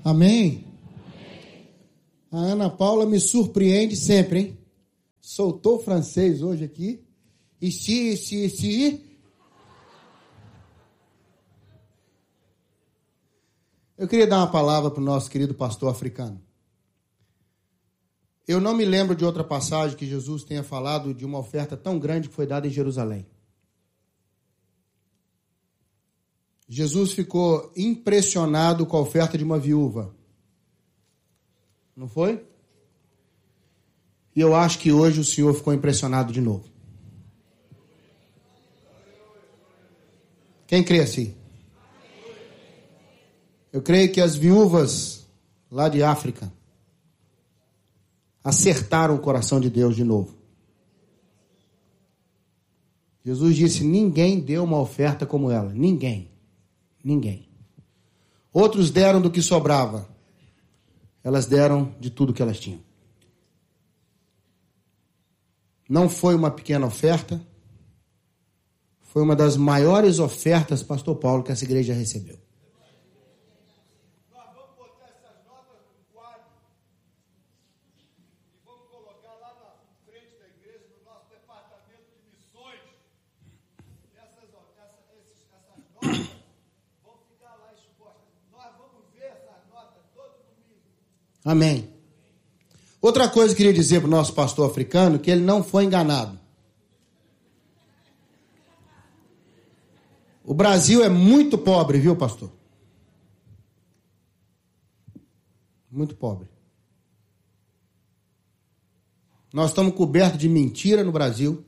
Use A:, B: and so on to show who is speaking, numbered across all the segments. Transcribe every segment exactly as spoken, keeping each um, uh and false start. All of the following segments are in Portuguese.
A: Amém? Amém? A Ana Paula me surpreende sempre, hein? Soltou o francês hoje aqui. E se, se, se... Eu queria dar uma palavra para o nosso querido pastor africano. Eu não me lembro de outra passagem que Jesus tenha falado de uma oferta tão grande que foi dada em Jerusalém. Jesus ficou impressionado com a oferta de uma viúva. Não foi? E eu acho que hoje o Senhor ficou impressionado de novo. Quem crê assim? Eu creio que as viúvas lá de África acertaram o coração de Deus de novo. Jesus disse: ninguém deu uma oferta como ela. Ninguém. Ninguém. Outros deram do que sobrava. Elas deram de tudo que elas tinham. Não foi uma pequena oferta. Foi uma das maiores ofertas, pastor Paulo, que essa igreja recebeu.
B: Nós vamos botar essas notas no quadro e vamos colocar lá na frente da igreja, no nosso departamento de missões. Essas, essa, esses, essas notas vão ficar lá expostas. Nós vamos ver essas notas todo domingo.
A: Amém. Outra coisa que eu queria dizer para o nosso pastor africano, que ele não foi enganado. O Brasil é muito pobre, viu, pastor? Muito pobre. Nós estamos cobertos de mentira no Brasil.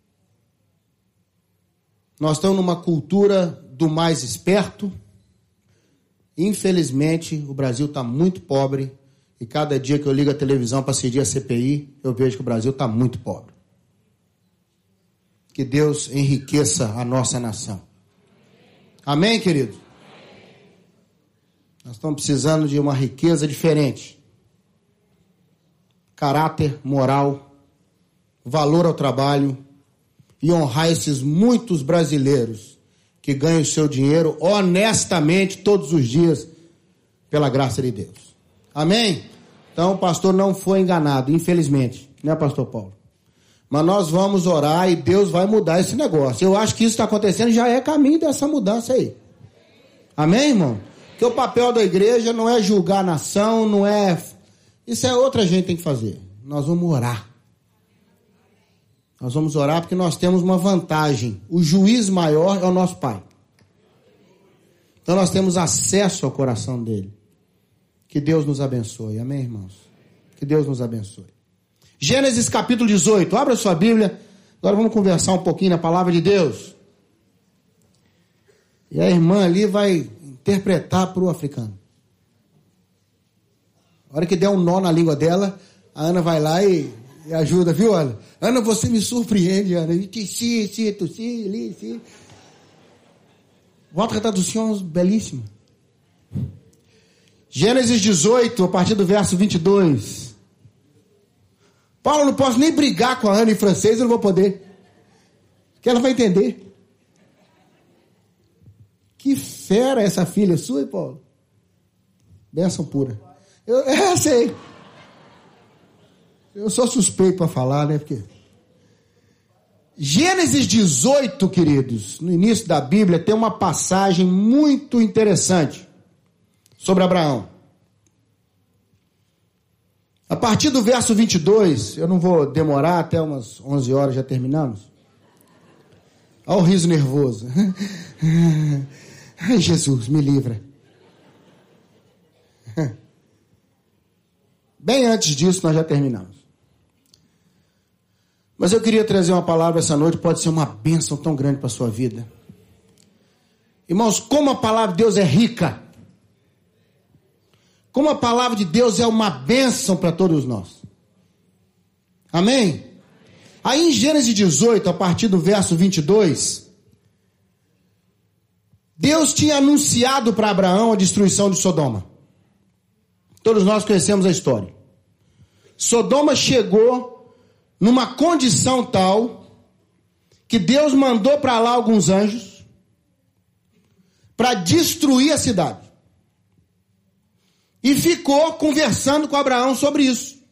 A: Nós estamos numa cultura do mais esperto. Infelizmente, o Brasil está muito pobre. E cada dia que eu ligo a televisão para assistir a C P I, eu vejo que o Brasil está muito pobre. Que Deus enriqueça a nossa nação. Amém, querido? Nós estamos precisando de uma riqueza diferente. Caráter, moral, valor ao trabalho e honrar esses muitos brasileiros que ganham o seu dinheiro honestamente todos os dias pela graça de Deus. Amém? Então o pastor não foi enganado, infelizmente, né, pastor Paulo? Mas nós vamos orar e Deus vai mudar esse negócio. Eu acho que isso está acontecendo, já é caminho dessa mudança aí. Amém, irmão? Porque o papel da igreja não é julgar a nação, não é... Isso é outra gente tem que fazer. Nós vamos orar. Nós vamos orar porque nós temos uma vantagem. O juiz maior é o nosso Pai. Então nós temos acesso ao coração dele. Que Deus nos abençoe. Amém, irmãos? Que Deus nos abençoe. Gênesis capítulo dezoito. Abra sua Bíblia. Agora vamos conversar um pouquinho na palavra de Deus. E a irmã ali vai interpretar para o africano. A hora que der um nó na língua dela, a Ana vai lá e, e ajuda, viu, Ana? Ana, você me surpreende, Ana. Sim, sim, tu, sim, sim. Volta a tradução belíssima. Gênesis dezoito, a partir do verso vinte e dois. Paulo, eu não posso nem brigar com a Ana em francês, eu não vou poder. Que ela vai entender. Que fera essa filha sua, hein, Paulo? Bênção pura. Eu é, sei. Eu sou suspeito para falar, né? Porque... Gênesis dezoito, queridos, no início da Bíblia, tem uma passagem muito interessante sobre Abraão. A partir do verso vinte e dois, eu não vou demorar, até umas onze horas já terminamos. Olha o riso nervoso. Ai, Jesus, me livra. Bem antes disso, nós já terminamos. Mas eu queria trazer uma palavra essa noite, pode ser uma bênção tão grande para a sua vida. Irmãos, como a palavra de Deus é rica. Como a palavra de Deus é uma bênção para todos nós. Amém? Aí em Gênesis dezoito, a partir do verso vinte e dois, Deus tinha anunciado para Abraão a destruição de Sodoma. Todos nós conhecemos a história. Sodoma chegou numa condição tal que Deus mandou para lá alguns anjos para destruir a cidade. e ficou conversando com Abraão sobre isso.